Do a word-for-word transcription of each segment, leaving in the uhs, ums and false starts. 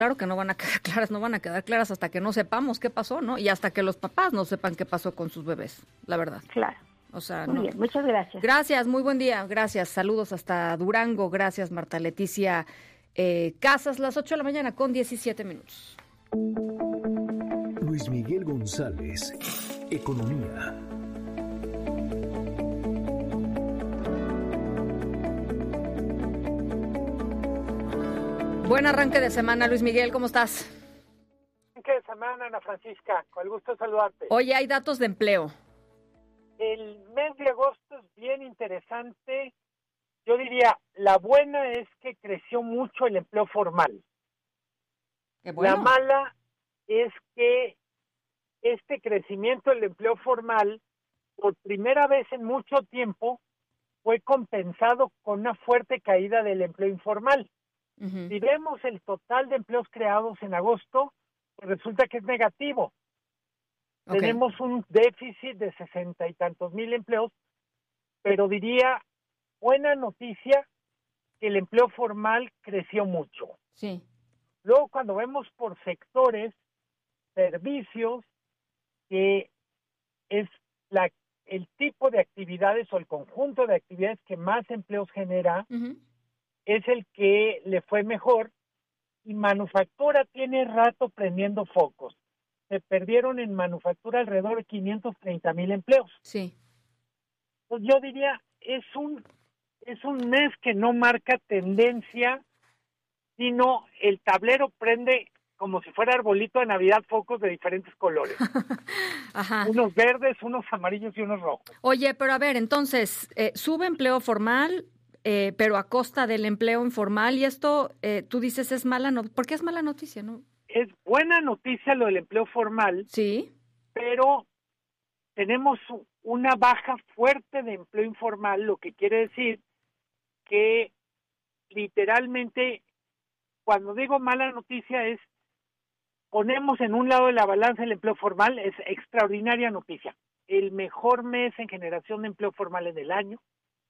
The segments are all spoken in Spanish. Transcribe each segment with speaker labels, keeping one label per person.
Speaker 1: Claro que no van a quedar claras, no van a quedar claras hasta que no sepamos qué pasó, ¿no? Y hasta que los papás no sepan qué pasó con sus bebés, la verdad.
Speaker 2: Claro.
Speaker 1: O sea,
Speaker 2: muy
Speaker 1: no.
Speaker 2: bien, muchas gracias.
Speaker 1: Gracias, muy buen día, gracias. Saludos hasta Durango, gracias Marta Leticia eh, Casas, las ocho de la mañana con diecisiete minutos.
Speaker 3: Luis Miguel González, Economía.
Speaker 1: Buen arranque de semana, Luis Miguel, ¿cómo estás?
Speaker 4: Arranque de semana, Ana Francisca, con el gusto de saludarte.
Speaker 1: Oye, hay datos de empleo.
Speaker 4: El mes de agosto es bien interesante. Yo diría, la buena es que creció mucho el empleo formal.
Speaker 1: Qué bueno.
Speaker 4: La mala es que este crecimiento del empleo formal, por primera vez en mucho tiempo, fue compensado con una fuerte caída del empleo informal. Uh-huh. Si vemos el total de empleos creados en agosto, pues resulta que es negativo. Okay. Tenemos un déficit de sesenta y tantos mil empleos, pero diría, buena noticia que el empleo formal creció mucho.
Speaker 1: Sí.
Speaker 4: Luego, cuando vemos por sectores, servicios, que es la, el tipo de actividades o el conjunto de actividades que más empleos genera, uh-huh. es el que le fue mejor, y manufactura tiene rato prendiendo focos. Se perdieron en manufactura alrededor de quinientos treinta mil empleos.
Speaker 1: Sí.
Speaker 4: Pues yo diría, es un, es un mes que no marca tendencia, sino el tablero prende como si fuera arbolito de Navidad, focos de diferentes colores.
Speaker 1: Ajá.
Speaker 4: Unos verdes, unos amarillos y unos rojos.
Speaker 1: Oye, pero a ver, entonces, eh, sube empleo formal, eh, pero a costa del empleo informal, y esto, eh, tú dices, es mala noticia. ¿Por qué es mala noticia, no?
Speaker 4: Es buena noticia lo del empleo formal.
Speaker 1: Sí.
Speaker 4: Pero tenemos una baja fuerte de empleo informal, lo que quiere decir que literalmente, cuando digo mala noticia, es ponemos en un lado de la balanza el empleo formal, es extraordinaria noticia. El mejor mes en generación de empleo formal en el año.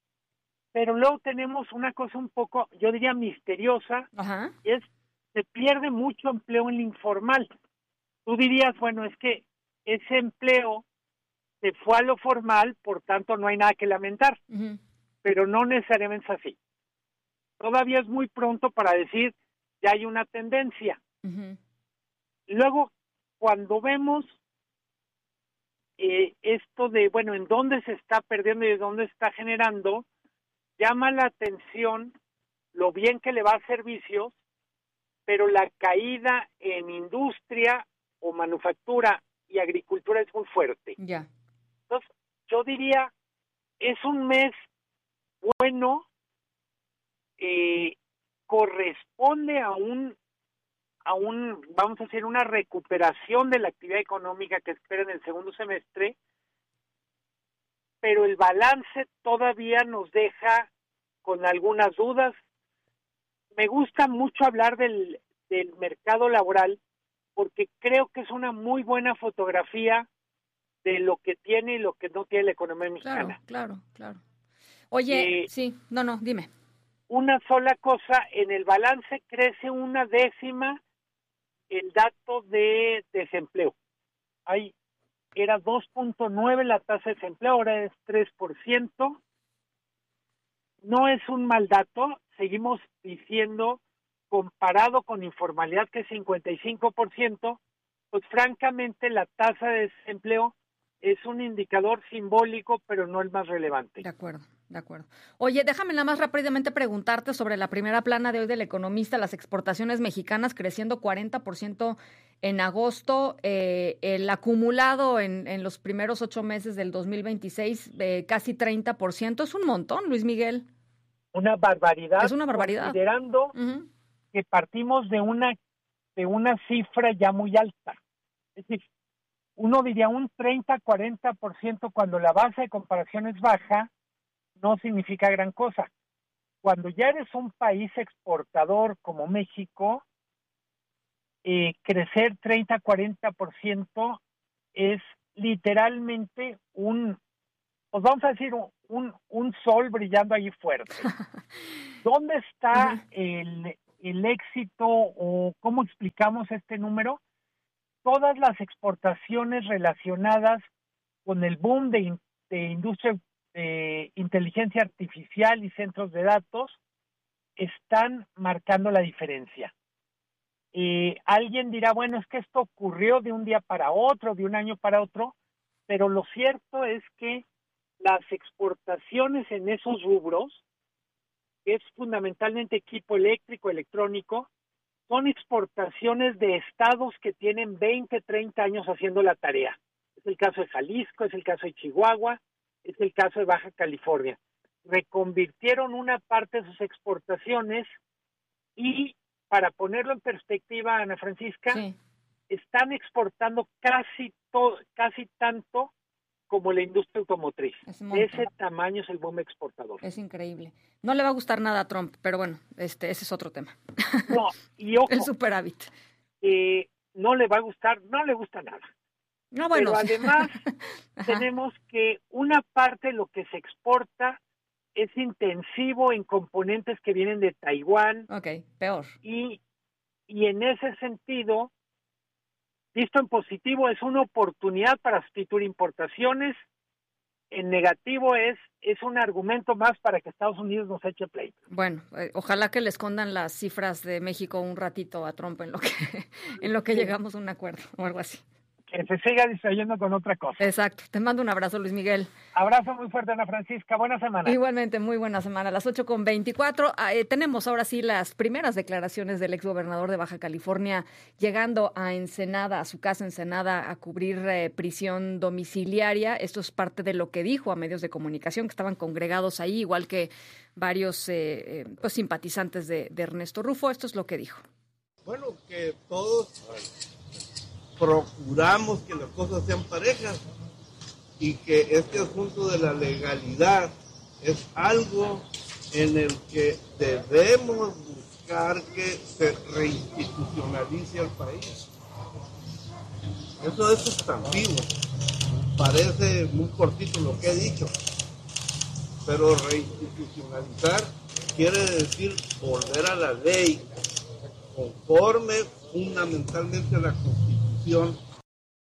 Speaker 4: Pero luego tenemos una cosa un poco, yo diría misteriosa,
Speaker 1: Ajá.
Speaker 4: y es se pierde mucho empleo en el informal. Tú dirías, bueno, es que ese empleo se fue a lo formal, por tanto no hay nada que lamentar. Uh-huh. Pero no necesariamente es así. Todavía es muy pronto para decir, ya hay una tendencia.
Speaker 1: Uh-huh.
Speaker 4: Luego, cuando vemos eh, esto de, bueno, en dónde se está perdiendo y de dónde se está generando, llama la atención lo bien que le va a servicios, pero la caída en industria o manufactura y agricultura es muy fuerte.
Speaker 1: Ya. Yeah.
Speaker 4: Entonces, yo diría, es un mes bueno, eh, corresponde a un, a un, vamos a decir, una recuperación de la actividad económica que espera en el segundo semestre, pero el balance todavía nos deja con algunas dudas. Me gusta mucho hablar del, del mercado laboral porque creo que es una muy buena fotografía de lo que tiene y lo que no tiene la economía mexicana.
Speaker 1: Claro, claro, claro. Oye, eh, sí, no, no, dime.
Speaker 4: Una sola cosa, en el balance crece una décima el dato de desempleo. Ahí era dos punto nueve la tasa de desempleo, ahora es tres por ciento. No es un mal dato, seguimos diciendo, comparado con informalidad que es cincuenta y cinco por ciento, pues francamente la tasa de desempleo es un indicador simbólico, pero no el más relevante.
Speaker 1: De acuerdo, de acuerdo. Oye, déjame nada más rápidamente preguntarte sobre la primera plana de hoy del Economista, las exportaciones mexicanas creciendo cuarenta por ciento en agosto, eh, el acumulado en, en los primeros ocho meses del dos mil veintiséis, eh, casi treinta por ciento. Es un montón, Luis Miguel.
Speaker 4: Una barbaridad.
Speaker 1: Es una barbaridad.
Speaker 4: Considerando uh-huh. que partimos de una, de una cifra ya muy alta. Es decir, uno diría un treinta a cuarenta por ciento cuando la base de comparación es baja, no significa gran cosa. Cuando ya eres un país exportador como México, eh, crecer treinta a cuarenta por ciento es literalmente un, pues vamos a decir, un, un sol brillando ahí fuerte. ¿Dónde está uh-huh. el, el éxito o cómo explicamos este número, todas las exportaciones relacionadas con el boom de, de industria de inteligencia artificial y centros de datos están marcando la diferencia. Eh, alguien dirá, bueno, es que esto ocurrió de un día para otro, de un año para otro, pero lo cierto es que las exportaciones en esos rubros, que es fundamentalmente equipo eléctrico, electrónico, son exportaciones de estados que tienen veinte, treinta años haciendo la tarea. Es el caso de Jalisco, es el caso de Chihuahua, es el caso de Baja California. Reconvirtieron una parte de sus exportaciones y, para ponerlo en perspectiva, Ana Francisca, sí, están exportando casi todo, casi tanto como la industria automotriz. De ese tamaño es el boom exportador.
Speaker 1: Es increíble. No le va a gustar nada a Trump, pero bueno, este, ese es otro tema.
Speaker 4: No, y ojo,
Speaker 1: el superávit.
Speaker 4: Eh, no le va a gustar, no le gusta nada.
Speaker 1: No, bueno.
Speaker 4: Pero además tenemos que una parte de lo que se exporta es intensivo en componentes que vienen de Taiwán.
Speaker 1: Ok, peor.
Speaker 4: Y, y en ese sentido, visto en positivo, es una oportunidad para sustituir importaciones. En negativo es es un argumento más para que Estados Unidos nos eche pleito.
Speaker 1: Bueno, eh, ojalá que le escondan las cifras de México un ratito a Trump en lo que en lo que sí. llegamos a un acuerdo o algo así.
Speaker 4: Que se siga distrayendo con otra cosa.
Speaker 1: Exacto. Te mando un abrazo, Luis Miguel.
Speaker 4: Abrazo muy fuerte, Ana Francisca. Buena semana.
Speaker 1: Igualmente, muy buena semana. A las ocho con veinticuatro. Eh, tenemos ahora sí las primeras declaraciones del exgobernador de Baja California llegando a Ensenada, a su casa Ensenada, a cubrir eh, prisión domiciliaria. Esto es parte de lo que dijo a medios de comunicación que estaban congregados ahí, igual que varios eh, eh, pues, simpatizantes de, de Ernesto Rufo. Esto es lo que dijo.
Speaker 2: Bueno, que todos procuramos que las cosas sean parejas y que este asunto de la legalidad es algo en el que debemos buscar que se reinstitucionalice al país. Eso es sustantivo. Parece muy cortito lo que he dicho, pero reinstitucionalizar quiere decir volver a la ley conforme fundamentalmente a la Constitución